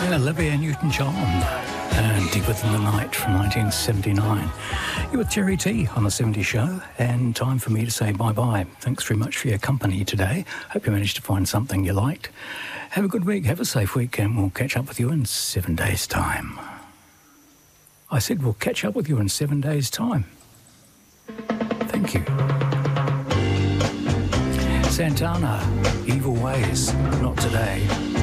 Olivia Newton-John and Deeper Than the Night from 1979. You're with Jerry T on The 70s Show, and time for me to say bye-bye. Thanks very much for your company today. Hope you managed to find something you liked. Have a good week, have a safe week, and we'll catch up with you in 7 days' time. I said we'll catch up with you in 7 days' time. Thank you. Santana, Evil Ways, not today.